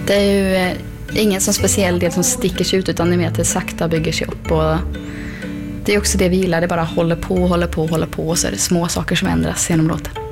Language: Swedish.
Det är ju ingen som speciell del som sticker sig ut, utan det är mer att det sakta bygger sig upp. Och det är också det vi gillar, det bara håller på och så är det små saker som ändras genom låten.